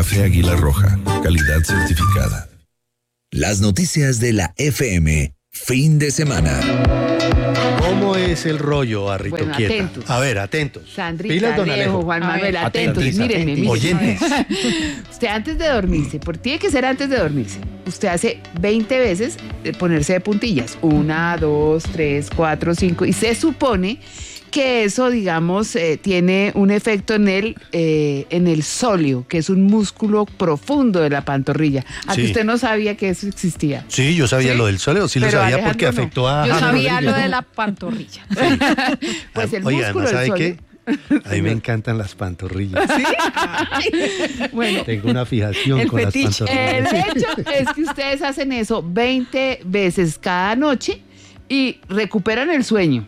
Café Águila Roja, calidad certificada. Las noticias de la FM, fin de semana. ¿Cómo es el rollo, Arrito Bueno, Quieta? atentos. A ver, atentos. Sandrita, Pilas, don Alejo, Alejo. Juan Manuel, atentos, Atentis, mírenme, atentis. Oyentes. Usted antes de dormirse, porque tiene que ser antes de dormirse, usted hace 20 veces de ponerse de puntillas. 1, 2, 3, 4, 5. Y se supone que eso, digamos, tiene un efecto en el sóleo, que es un músculo profundo de la pantorrilla. ¿A que Sí. usted no sabía que eso existía? Sí, yo sabía ¿Sí? lo del sóleo, sí lo Pero sabía Alejandro porque no. afectó a... Yo James sabía Rodríguez. lo de la pantorrilla. Pues el Oiga, músculo además, del ¿sabe sóleo. qué? A mí me encantan las pantorrillas. Bueno, Tengo una fijación El con fetiche. las el pantorrillas. hecho es que ustedes hacen eso 20 veces cada noche y recuperan el sueño.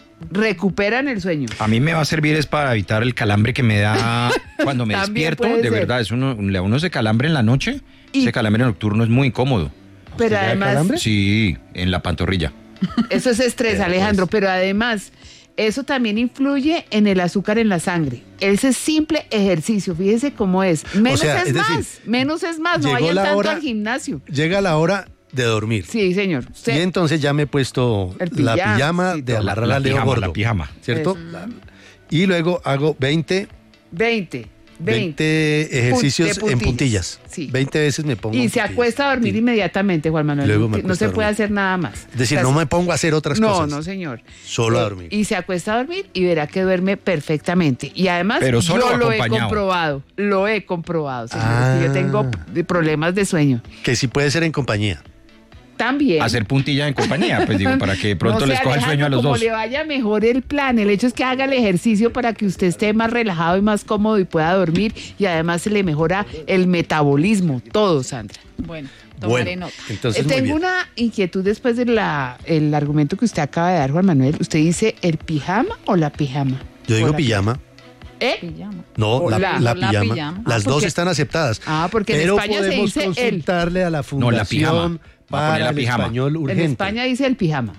A mí me va a servir es para evitar el calambre que me da cuando me También despierto. puede De ser. verdad, le da uno ese calambre en la noche. Y- Ese calambre nocturno es muy incómodo. Pero ¿Te da además, calambre? Sí, en la pantorrilla. eso es estrés, Alejandro, pero además, eso también influye en el azúcar en la sangre. Ese simple ejercicio, fíjese cómo es. Menos sea, es es decir, más, menos es más, no llegó vayan la tanto hora- al gimnasio. Llega la hora de dormir. Sí, señor. Y Usted- entonces ya me he puesto El la pijama, pijama sí, de todo. amarrar La al dedo pijama, gordo. la pijama. ¿Cierto? Eso. Y luego hago 20 20. ejercicios de en puntillas. Sí. 20 veces me pongo Y en se puntillas. acuesta a dormir Sí. inmediatamente, Juan Manuel. Luego me No acuesto se a puede dormir. hacer nada más. Es decir, O sea, no me pongo a hacer otras no, cosas. no, señor. Solo a dormir. Y se acuesta a dormir y verá que duerme perfectamente. Y además, Pero solo yo lo he acompañado. comprobado. Lo he comprobado, señor. Ah. Yo tengo problemas de sueño. Que sí puede ser en compañía. También. Hacer puntilla en compañía, pues digo, para que de pronto No sé, les coja el sueño a Alejandro, los como dos. le vaya mejor el plan. El hecho es que haga el ejercicio para que usted esté más relajado y más cómodo y pueda dormir. Y además se le mejora el metabolismo. Todo, Sandra. Bueno, tomaré nota. Entonces muy Tengo bien. una inquietud después del argumento que usted acaba de dar, Juan Manuel. ¿Usted dice el pijama o la pijama? Yo ¿O digo la pijama. ¿Eh? Pijama. No, O la la pijama. pijama. Las dos porque- están aceptadas. Porque en Pero España se podemos dice el. consultarle a la Fundación la pijama. Va a poner para la el pijama. Español Urgente. En España dice el pijama.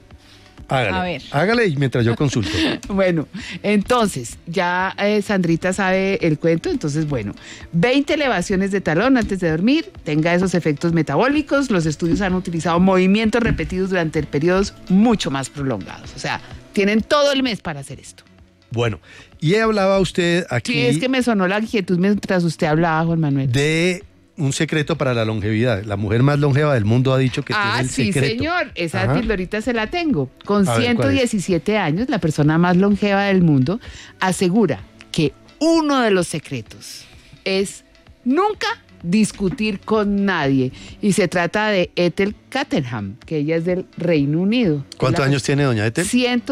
Hágale. A ver. Hágale y mientras yo consulto. Bueno, entonces, ya Sandrita sabe el cuento, entonces, bueno, 20 elevaciones de talón antes de dormir, tenga esos efectos metabólicos, los estudios han utilizado movimientos repetidos durante periodos mucho más prolongados, o sea, tienen todo el mes para hacer esto. Bueno, y hablaba usted aquí Sí, es que me sonó la inquietud mientras usted hablaba, Juan Manuel. de un secreto para la longevidad. La mujer más longeva del mundo ha dicho que tiene el Sí, secreto. señor, esa Ajá. pildorita se la tengo. Con A ver, ¿cuál es? 117 años, la persona más longeva del mundo asegura que uno de los secretos es nunca discutir con nadie. Y se trata de Ethel Catterham, que ella es del Reino Unido. ¿Cuántos años tiene doña Ethel?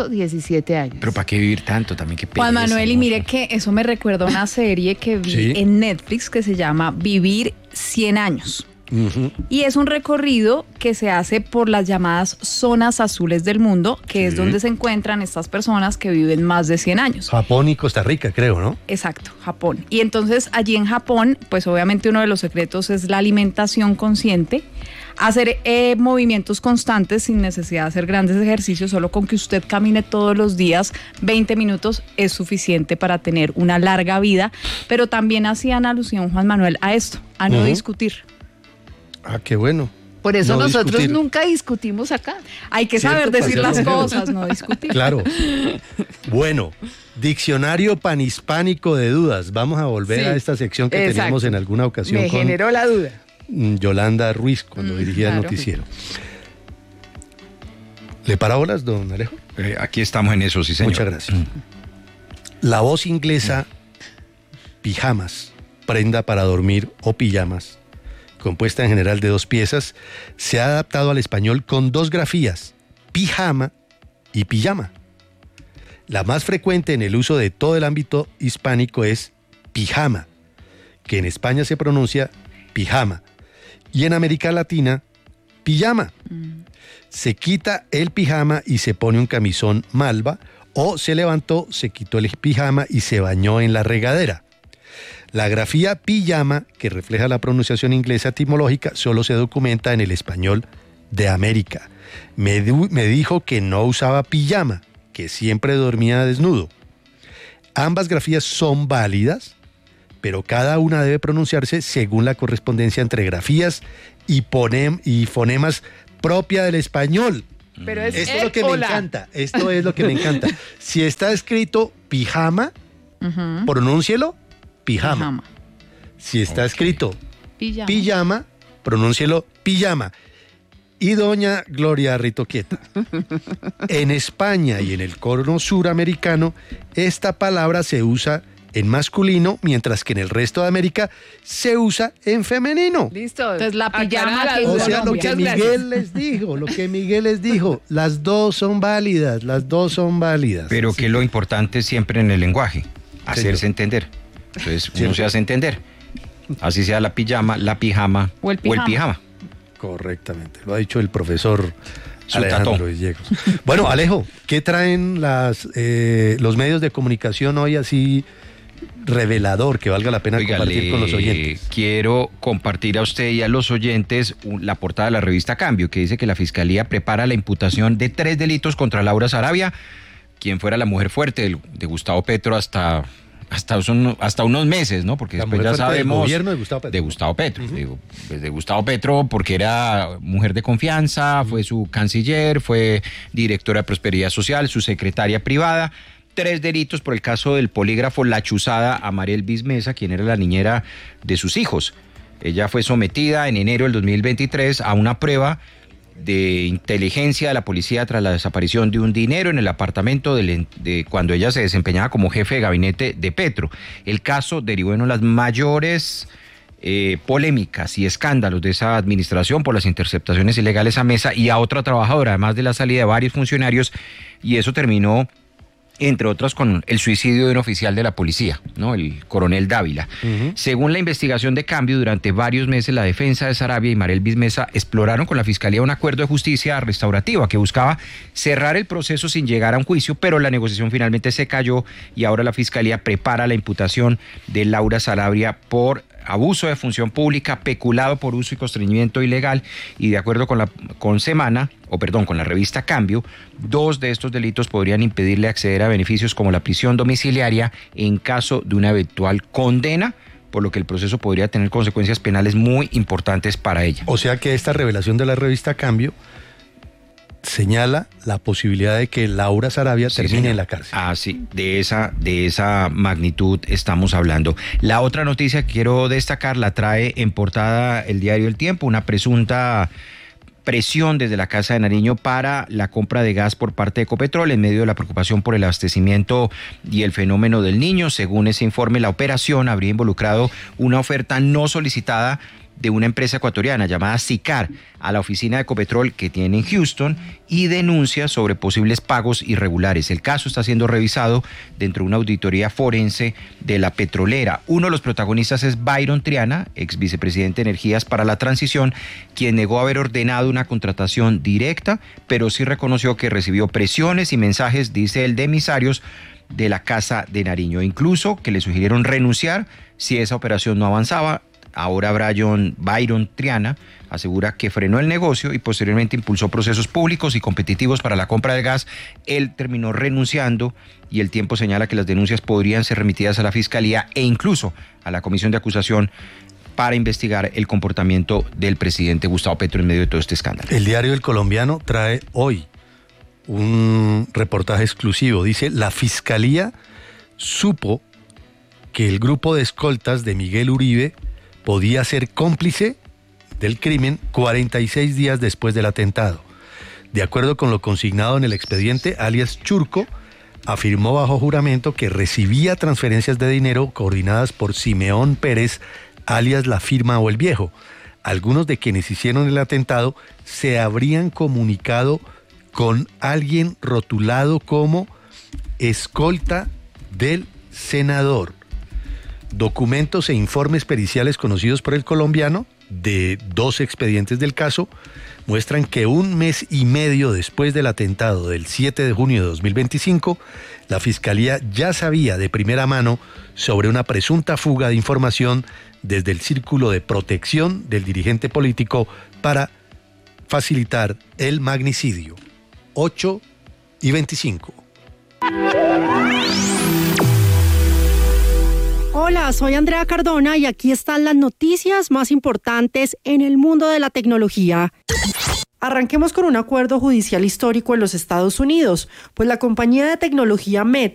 117 años. Pero ¿para qué vivir tanto? También qué Juan pereza, Manuel, y ¿no? mire que eso me recuerda a una serie que vi Sí. en Netflix que se llama Vivir 100 años. Ujú. Y es un recorrido que se hace por las llamadas zonas azules del mundo, que es Sí. donde se encuentran estas personas que viven más de 100 años. Japón y Costa Rica, creo, ¿no? Exacto, Japón. Y entonces allí en Japón, pues obviamente uno de los secretos es la alimentación consciente, hacer movimientos constantes sin necesidad de hacer grandes ejercicios, solo con que usted camine todos los días 20 minutos es suficiente para tener una larga vida, pero también hacían alusión, Juan Manuel, a esto, a no Ujú. discutir. Ah, qué bueno. Por eso No nosotros discutir. nunca discutimos acá. Hay que Cierto, saber para decir ser las longevos. cosas, no discutir. Claro. Bueno, diccionario panhispánico de dudas. Vamos a volver Sí, a esta sección que exacto. teníamos en alguna ocasión Me con generó la duda. Yolanda Ruiz cuando dirigía el claro. noticiero. ¿Le parábolas, don Alejo? Aquí estamos en eso, sí, señor. Muchas gracias. La voz inglesa pijamas, prenda para dormir o pijamas, compuesta en general de dos piezas, se ha adaptado al español con dos grafías, pijama y pijama. La más frecuente en el uso de todo el ámbito hispánico es pijama, que en España se pronuncia pijama, y en América Latina, pijama. Se quita el pijama y se pone un camisón malva, o se levantó, se quitó el pijama y se bañó en la regadera. La grafía pijama, que refleja la pronunciación inglesa etimológica, solo se documenta en el español de América. Me dijo que no usaba pijama, que siempre dormía desnudo. Ambas grafías son válidas, pero cada una debe pronunciarse según la correspondencia entre grafías y fonemas propia del español. Pero es Esto es lo que me encanta. Esto es lo que me encanta. Si está escrito pijama, pronúncielo pijama. Si está escrito pijama, pronúncielo pijama. Y doña Gloria Ritoquieta, en España y en el cono suramericano, esta palabra se usa en masculino, mientras que en el resto de América se usa en femenino. Listo. Entonces la pijama Aclara que la O duda. sea, lo que Muchas Miguel gracias. les dijo, las dos son válidas. Pero que lo importante siempre en el lenguaje, hacerse Señor. entender. Entonces uno Siempre. se hace entender. Así sea la pijama, la pijama O el pijama. Correctamente, lo ha dicho el profesor Su Alejandro tató. Villegas. Bueno, Alejo, ¿qué traen los medios de comunicación hoy así revelador que valga la pena Oiga, compartir con los oyentes? Quiero compartir a usted y a los oyentes la portada de la revista Cambio, que dice que la Fiscalía prepara la imputación de 3 delitos contra Laura Sarabia, quien fuera la mujer fuerte de Gustavo Petro hasta unos meses, ¿no? Porque La después mujer ya fuerte del sabemos gobierno de Gustavo Petro. de Gustavo Petro. Digo, pues de Gustavo Petro porque era mujer de confianza, fue su canciller, fue directora de Prosperidad Social, su secretaria privada. 3 delitos por el caso del polígrafo La Chuzada a Mariel Bismesa, quien era la niñera de sus hijos. Ella fue sometida en enero del 2023 a una prueba de inteligencia de la policía tras la desaparición de un dinero en el apartamento de cuando ella se desempeñaba como jefe de gabinete de Petro. El caso derivó en las mayores polémicas y escándalos de esa administración por las interceptaciones ilegales a Mesa y a otra trabajadora, además de la salida de varios funcionarios, y eso terminó, entre otras, con el suicidio de un oficial de la policía, ¿no? El coronel Dávila. Según la investigación de Cambio, durante varios meses la defensa de Sarabia y Mariel Bismesa exploraron con la Fiscalía un acuerdo de justicia restaurativa que buscaba cerrar el proceso sin llegar a un juicio, pero la negociación finalmente se cayó y ahora la Fiscalía prepara la imputación de Laura Sarabia por abuso de función pública, peculado por uso y constreñimiento ilegal, y de acuerdo con la revista Cambio, 2 de estos delitos podrían impedirle acceder a beneficios como la prisión domiciliaria en caso de una eventual condena, por lo que el proceso podría tener consecuencias penales muy importantes para ella. O sea que esta revelación de la revista Cambio señala la posibilidad de que Laura Sarabia termine señor. en la cárcel. Ah, sí, de esa magnitud estamos hablando. La otra noticia que quiero destacar la trae en portada el diario El Tiempo, una presunta presión desde la Casa de Nariño para la compra de gas por parte de Ecopetrol en medio de la preocupación por el abastecimiento y el fenómeno del Niño. Según ese informe, la operación habría involucrado una oferta no solicitada de una empresa ecuatoriana llamada Sicar a la oficina de Ecopetrol que tiene en Houston y denuncias sobre posibles pagos irregulares. El caso está siendo revisado dentro de una auditoría forense de la petrolera. Uno de los protagonistas es Byron Triana, ex vicepresidente de Energías para la Transición, quien negó haber ordenado una contratación directa, pero sí reconoció que recibió presiones y mensajes, dice él, de emisarios de la Casa de Nariño, incluso que le sugirieron renunciar si esa operación no avanzaba. Ahora Byron Triana asegura que frenó el negocio y posteriormente impulsó procesos públicos y competitivos para la compra de gas. Él terminó renunciando y El Tiempo señala que las denuncias podrían ser remitidas a la Fiscalía e incluso a la Comisión de Acusación para investigar el comportamiento del presidente Gustavo Petro en medio de todo este escándalo. El diario El Colombiano trae hoy un reportaje exclusivo. Dice, la Fiscalía supo que el grupo de escoltas de Miguel Uribe podía ser cómplice del crimen 46 días después del atentado. De acuerdo con lo consignado en el expediente, alias Churco afirmó bajo juramento que recibía transferencias de dinero coordinadas por Simeón Pérez, alias La Firma o El Viejo. Algunos de quienes hicieron el atentado se habrían comunicado con alguien rotulado como escolta del senador. Documentos e informes periciales conocidos por El Colombiano de 2 expedientes del caso muestran que 1 mes y medio después del atentado del 7 de junio de 2025, la Fiscalía ya sabía de primera mano sobre una presunta fuga de información desde el círculo de protección del dirigente político para facilitar el magnicidio. 8:25. Hola, soy Andrea Cardona y aquí están las noticias más importantes en el mundo de la tecnología. Arranquemos con un acuerdo judicial histórico en los Estados Unidos, pues la compañía de tecnología Meta